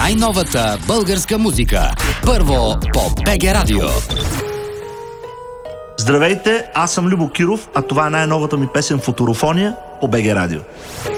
най-новата българска музика. Първо по БГ Радио. Здравейте, аз съм Любо Киров, а това е най-новата ми песен "Футурофония" по БГ Радио.